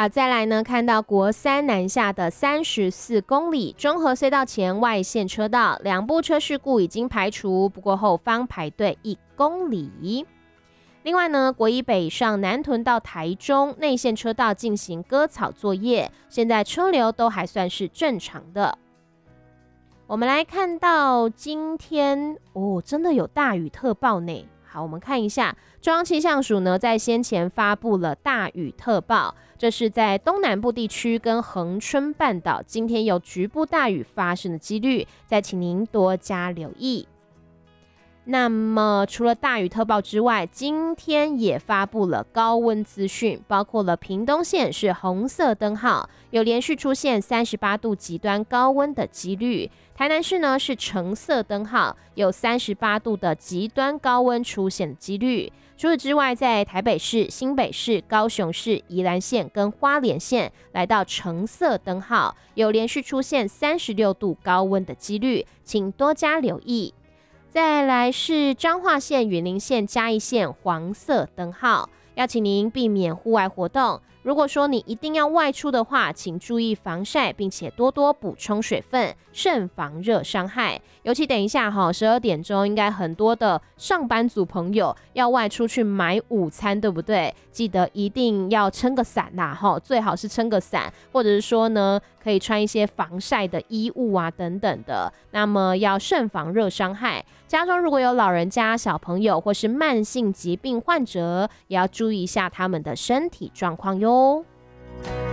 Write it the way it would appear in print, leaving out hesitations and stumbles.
好，再来呢，看到国三南下的34公里中和隧道前外线车道2部车事故已经排除，不过后方排队1公里。另外呢，国一北上南屯到台中内线车道进行割草作业，现在车流都还算是正常的。我们来看到今天真的有大雨特报呢。好，我们看一下，中央气象署呢在先前发布了大雨特报，这是在东南部地区跟恒春半岛今天有局部大雨发生的几率，再请您多加留意。那么除了大雨特报之外，今天也发布了高温资讯，包括了屏东县是红色灯号，有连续出现38度极端高温的几率。台南市呢是橙色灯号，有38度的极端高温出现的几率。除此之外，在台北市、新北市、高雄市、宜兰县跟花莲县来到橙色灯号，有连续出现36度高温的几率，请多加留意。再来是彰化县、云林县、嘉义县黄色灯号，要请您避免户外活动。如果说你一定要外出的话，请注意防晒，并且多多补充水分，慎防热伤害。尤其等一下12点钟，应该很多的上班族朋友要外出去买午餐，对不对？记得一定要撑个伞啦，最好是撑个伞，或者是说呢，可以穿一些防晒的衣物啊等等的。那么要慎防热伤害。家中如果有老人家、小朋友或是慢性疾病患者，也要注意一下他们的身体状况哟。